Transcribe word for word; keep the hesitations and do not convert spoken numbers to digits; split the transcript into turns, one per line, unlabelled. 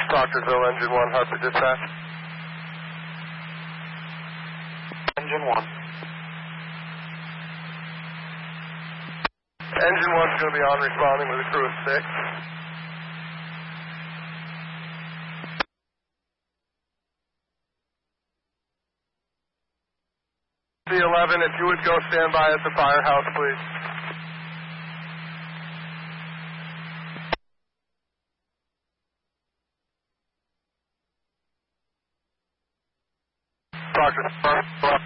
Proctorsville, Engine one, Hartford Dispatch.
Engine one.
Engine one's going to be on responding with a crew of six. C eleven, if you would go stand by at the firehouse, please. Proctor,